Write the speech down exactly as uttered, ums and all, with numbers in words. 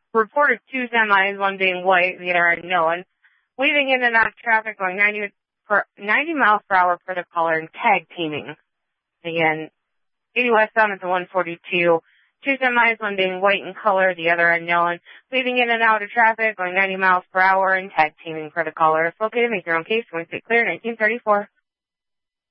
Reported two semis, one being white, the other unknown, weaving in and out of traffic going ninety, per, ninety miles per hour per the color and tag teaming. Again, eighty westbound at the one forty-two, two semis, one being white in color, the other unknown, weaving in and out of traffic going ninety miles per hour and tag teaming per the color. It's located, make your own case, Wednesday clear, nineteen thirty-four.